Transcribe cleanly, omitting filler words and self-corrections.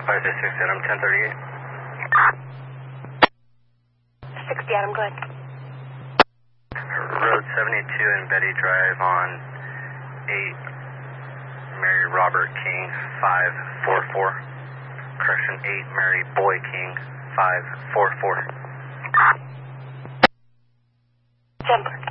566 Adam 1038. 60 Adam, go ahead. Road 72 and Betty Drive on 8 Mary Robert King 544. Correction, 8 Mary Boy King 544. Jumper.